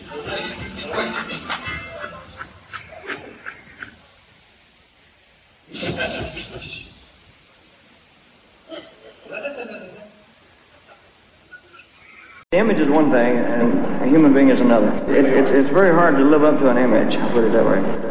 The image is one thing, and a human being is another. It's very hard to live up to an image, I'll put it that way.